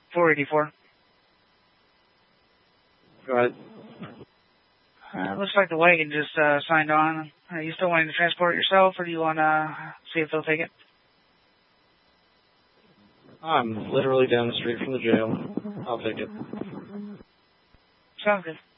484. Go ahead. Looks like the wagon just signed on. Are you still wanting to transport it yourself, or do you want to see if they'll take it? I'm literally down the street from the jail. I'll take it. Sounds good.